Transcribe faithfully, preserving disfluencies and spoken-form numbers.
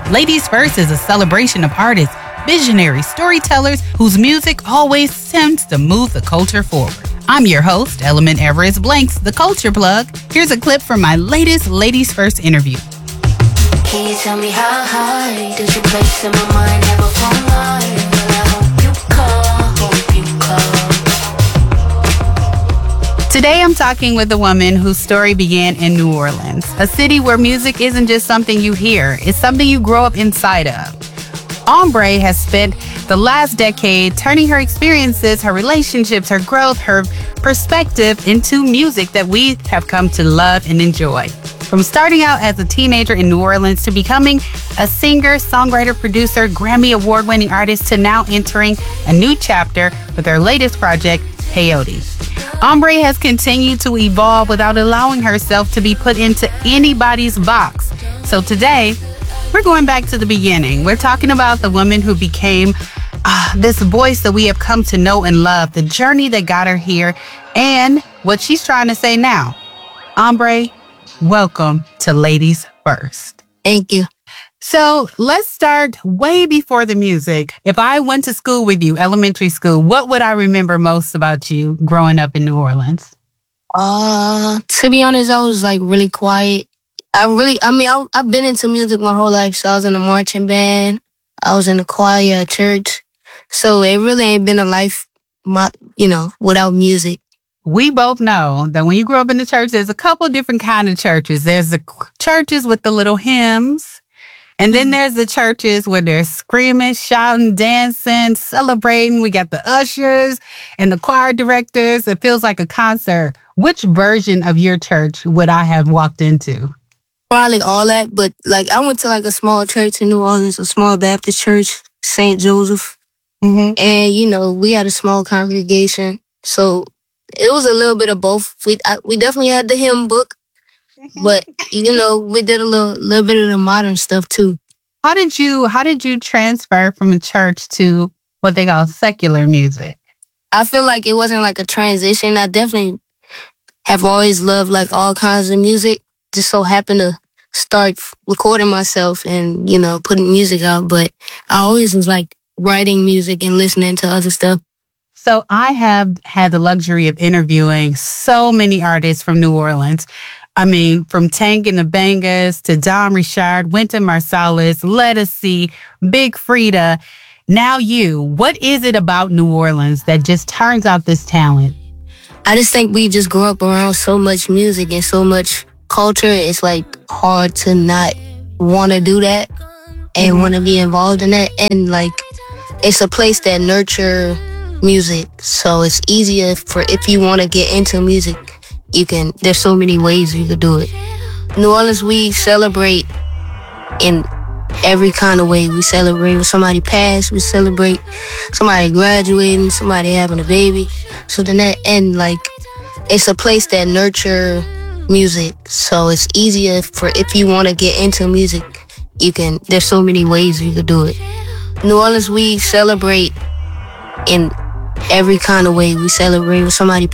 Ladies First is a celebration of artists, visionaries, storytellers whose music always seems to move the culture forward. I'm your host, Element Everest Blanks, the Culture Plug. Here's a clip from my latest Ladies First interview. Can you tell me how high does your place in my mind have a phone line? Well, I hope you call, hope you call. Today I'm talking with a woman whose story began in New Orleans, a city where music isn't just something you hear, it's something you grow up inside of. Ombre has spent the last decade turning her experiences, her relationships, her growth, her perspective into music that we have come to love and enjoy. From starting out as a teenager in New Orleans to becoming a singer, songwriter, producer, Grammy award-winning artist to now entering a new chapter with her latest project, Peyote. Ombre has continued to evolve without allowing herself to be put into anybody's box. So today, we're going back to the beginning. We're talking about the woman who became uh, this voice that we have come to know and love, the journey that got her here, and what she's trying to say now. Ombre, welcome to Ladies First. Thank you. So let's start way before the music. If I went to school with you, elementary school, what would I remember most about you growing up in New Orleans? Uh, to be honest, I was like really quiet. I really, I mean, I, I've been into music my whole life. So I was in a marching band. I was in the choir at church. So it really ain't been a life, my, you know, without music. We both know that when you grow up in the church, there's a couple different kind of churches. There's the churches with the little hymns. And then there's the churches where they're screaming, shouting, dancing, celebrating. We got the ushers and the choir directors. It feels like a concert. Which version of your church would I have walked into? Probably all that, but like I went to like a small church in New Orleans, a small Baptist church, Saint Joseph. Mm-hmm. And, you know, we had a small congregation. So it was a little bit of both. We I, we definitely had the hymn book. But, you know, we did a little little bit of the modern stuff, too. How did you How did you transfer from a church to what they call secular music? I feel like it wasn't like a transition. I definitely have always loved, like, all kinds of music. Just so happened to start recording myself and, you know, putting music out. But I always was, like, writing music and listening to other stuff. So I have had the luxury of interviewing so many artists from New Orleans. I mean, from Tank and the Bangers to Don Richard, Wynton Marsalis, Lettucey, Big Frida. Now you, what is it about New Orleans that just turns out this talent? I just think we just grew up around so much music and so much culture. It's like hard to not want to do that and mm-hmm. want to be involved in that. And like, it's a place that nurture music. So it's easier for if you want to get into music. You can, there's so many ways you could do it. New Orleans, we celebrate in every kind of way. We celebrate when somebody passed, we celebrate somebody graduating, somebody having a baby. So then that, and like, it's a place that nurture music. So it's easier for if you want to get into music, you can, there's so many ways you could do it. New Orleans, we celebrate in every kind of way. We celebrate when somebody